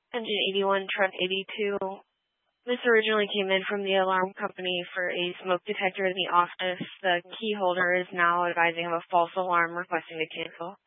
Engine 81, truck 82. This originally came in from the alarm company for a smoke detector in the office. The key holder is now advising of a false alarm requesting to cancel.